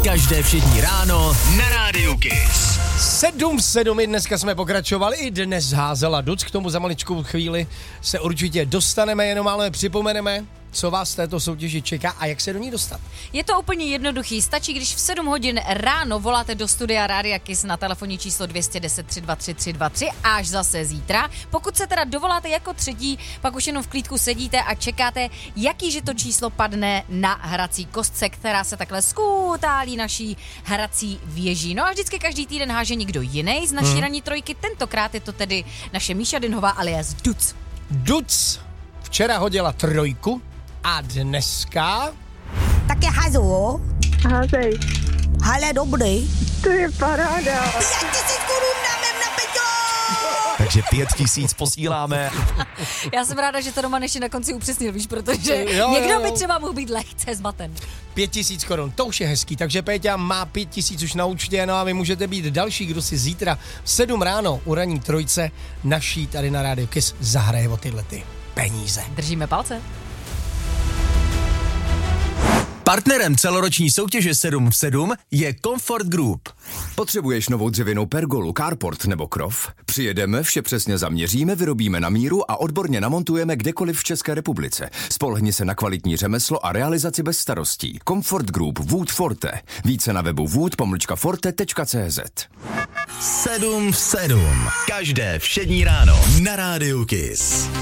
Každé všední ráno na Rádiu Kiss. 7 v 7 dneska jsme pokračovali, i dnes házela Duc, k tomu za maličkou chvíli se určitě dostaneme, jenom ale připomeneme, co vás v této soutěži čeká a jak se do ní dostat. Je to úplně jednoduchý, stačí, když v 7 hodin ráno voláte do studia Rádia Kiss na telefonní číslo 210 323 323 až zase zítra. Pokud se teda dovoláte jako třetí, pak už jenom v klídku sedíte a čekáte, jakýže to číslo padne na hrací kostce, která se takhle skutálí naší hrací věží. No a vždycky každý týden háže někdo jiný z naší ranní trojky, tentokrát je to tedy naše Míša Dinhová alias Duc. Duc včera hodila 3 a dneska... Tak je hazu. Házej. Hele, dobrý. To je paráda. 5 000 korun dáme na Peťo. Takže 5 000 posíláme. Já jsem ráda, že to Roman ještě na konci upřesnil, víš, protože někdo by třeba mohl být lehce zmaten. 5 000 korun, to už je hezký, takže Péťa má 5 000 už na účtě, no a vy můžete být další, kdo si zítra v 7 ráno u ranní trojce naší tady na Rádiu Kiss zahraje o tyhle ty peníze. Držíme palce. Partnerem celoroční soutěže 7 v 7 je Comfort Group. Potřebuješ novou dřevěnou pergolu, carport nebo krov? Přijedeme, vše přesně zaměříme, vyrobíme na míru a odborně namontujeme kdekoliv v České republice. Spolehni se na kvalitní řemeslo a realizaci bez starostí. Comfort Group Wood Forte. Více na webu wood-forte.cz. 7 v 7. Každé všední ráno na Rádiu Kiss.